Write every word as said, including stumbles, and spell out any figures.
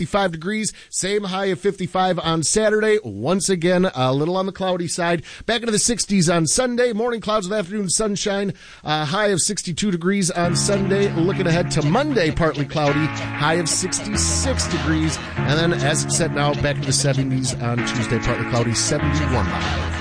fifty-five degrees, same high of fifty-five on Saturday. Once again, a little on the cloudy side. Back into the sixties on Sunday. Morning clouds with afternoon sunshine. Uh, high of sixty-two degrees on Sunday. Looking ahead to Monday, partly cloudy. High of sixty-six degrees. And then, as it's set now, back to the seventies on Tuesday, partly cloudy, seventy-one.